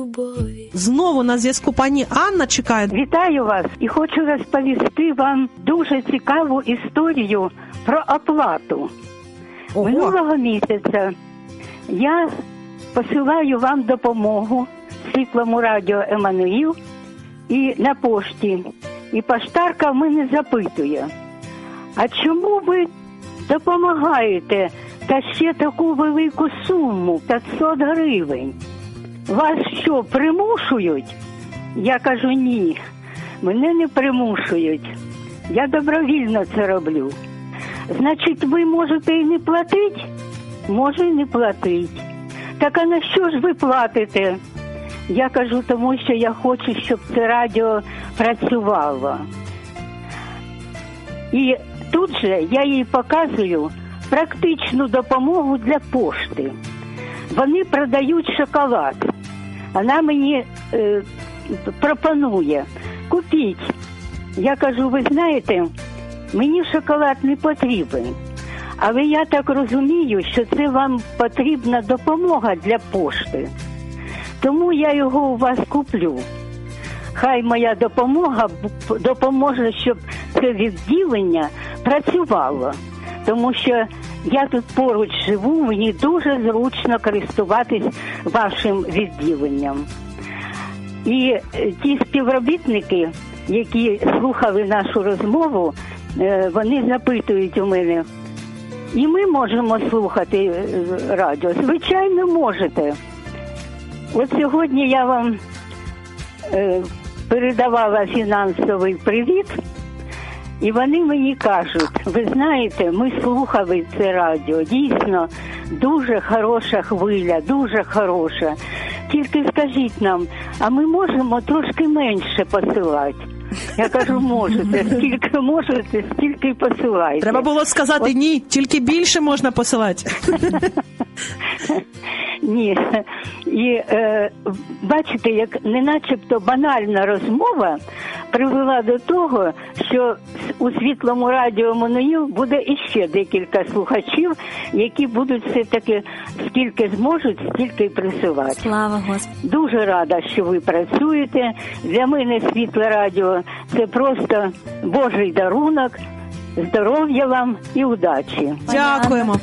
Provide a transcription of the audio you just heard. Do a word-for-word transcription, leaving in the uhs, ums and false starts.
любові. Знову на зв'язку пані Анна чекає. Вітаю вас і хочу розповісти вам дуже цікаву історію про оплату. Ого. Минулого місяця я посилаю вам допомогу Світлому радіо Еммануїл і на пошті. І поштарка в мене запитує, а чому ви допомагаєте та ще таку велику суму, п'ятсот гривень? Вас що, примушують? Я кажу, ні, мене не примушують. Я добровільно це роблю. Значить, ви можете і не платити? Може, і не платити. Так а на що ж ви платите? Я кажу, тому що я хочу, щоб це радіо працювало. І тут же я їй показую практичну допомогу для пошти. Вони продають шоколад. Вона мені е, пропонує, купіть. Я кажу, ви знаєте, мені шоколад не потрібен. Але я так розумію, що це вам потрібна допомога для пошти. Тому я його у вас куплю. Хай моя допомога допоможе, щоб це відділення працювало. Тому що я тут поруч живу, мені дуже зручно користуватись вашим відділенням. І ті співробітники, які слухали нашу розмову, вони запитують у мене, і ми можемо слухати радіо? Звичайно, можете. От сьогодні я вам е, передавала фінансовий привіт, і вони мені кажуть, ви знаєте, ми слухали це радіо, дійсно, дуже хороша хвиля, дуже хороша. Тільки скажіть нам, а ми можемо трошки менше посилати? Я кажу, можете, скільки можете, стільки й посилайте. Треба було сказати, От... ні, тільки більше можна посилати. Ні. І е, бачите, як не начебто банальна розмова привела до того, що у Світлому радіо Еммануїл буде іще декілька слухачів, які будуть все-таки скільки зможуть, стільки й присилати. Слава Господу. Дуже рада, що ви працюєте. Для мене Світле радіо – це просто Божий дарунок. Здоров'я вам і удачі. Дякуємо.